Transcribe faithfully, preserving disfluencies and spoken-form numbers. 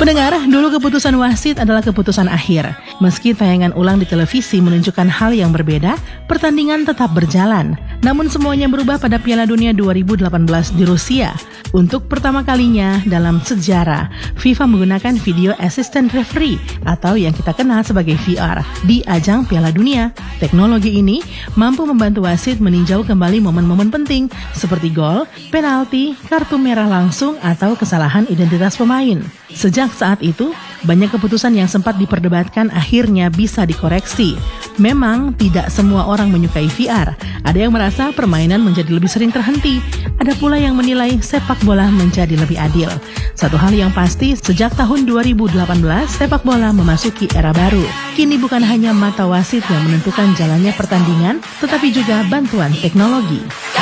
Pendengar, dulu keputusan wasit adalah keputusan akhir. Meski tayangan ulang di televisi menunjukkan hal yang berbeda, pertandingan tetap berjalan. Namun semuanya berubah pada Piala Dunia dua ribu delapan belas di Rusia. Untuk pertama kalinya dalam sejarah, FIFA menggunakan Video Assistant Referee atau yang kita kenal sebagai V R di ajang Piala Dunia. Teknologi ini mampu membantu wasit meninjau kembali momen-momen penting seperti gol, penalti, kartu merah langsung, atau kesalahan identitas pemain. Sejak saat itu, banyak keputusan yang sempat diperdebatkan akhirnya bisa dikoreksi. Memang tidak semua orang menyukai V R. Ada yang merasa permainan menjadi lebih sering terhenti. Ada pula yang menilai sepak bola menjadi lebih adil. Satu hal yang pasti, sejak tahun dua ribu delapan belas, sepak bola memasuki era baru. Kini bukan hanya mata wasit yang menentukan jalannya pertandingan, tetapi juga bantuan teknologi.